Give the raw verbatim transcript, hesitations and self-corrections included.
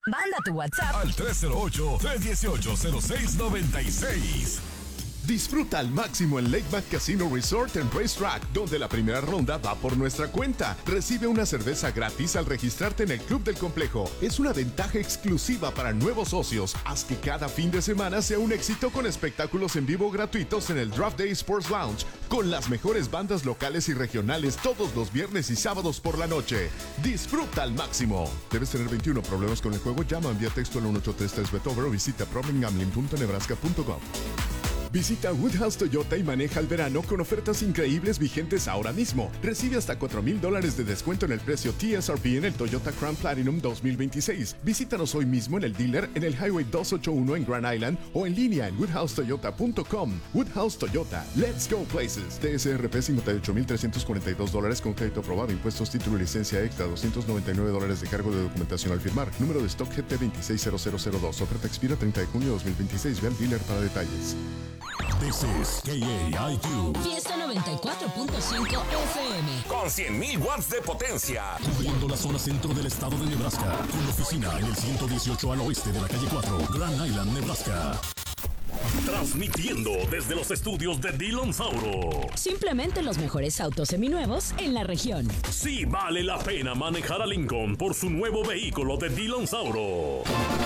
Manda tu WhatsApp al tres cero ocho, tres uno ocho, cero seis nueve seis. Disfruta al máximo en Lake Back Casino Resort and Racetrack, donde la primera ronda va por nuestra cuenta. Recibe una cerveza gratis al registrarte en el club del complejo. Es una ventaja exclusiva para nuevos socios. Haz que cada fin de semana sea un éxito con espectáculos en vivo gratuitos en el Draft Day Sports Lounge, con las mejores bandas locales y regionales todos los viernes y sábados por la noche. Disfruta al máximo. Debes tener veintiuno. Problemas con el juego, llama, envía texto al uno ocho tres tres Betover o visita problem gambling punto nebraska punto gov. Visita Woodhouse Toyota y maneja el verano con ofertas increíbles vigentes ahora mismo. Recibe hasta cuatro mil dólares de descuento en el precio T S R P en el Toyota Crown Platinum dos mil veintiséis. Visítanos hoy mismo en el dealer en el Highway doscientos ochenta y uno en Grand Island o en línea en woodhouse toyota punto com. Woodhouse Toyota, let's go places. T S R P cincuenta y ocho mil trescientos cuarenta y dos dólares con crédito aprobado, impuestos, título y licencia extra, doscientos noventa y nueve dólares de cargo de documentación al firmar. Número de stock G T veintiséis cero cero cero dos. Oferta expira treinta de junio de dos mil veintiséis. Ve al dealer para detalles. This is K A I Q. Fiesta noventa y cuatro punto cinco F M. Con cien mil watts de potencia. Cubriendo la zona centro del estado de Nebraska. Con oficina en el ciento dieciocho al oeste de la calle cuatro. Grand Island, Nebraska. Transmitiendo desde los estudios de Dillon Sauro. Simplemente los mejores autos seminuevos en la región. Sí vale la pena manejar a Lincoln por su nuevo vehículo de Dillon Sauro.